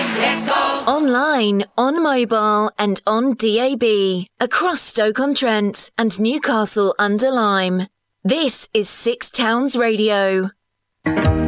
Let's go! Online, on mobile and on DAB. Across Stoke-on-Trent and Newcastle under Lyme. This is Six Towns Radio.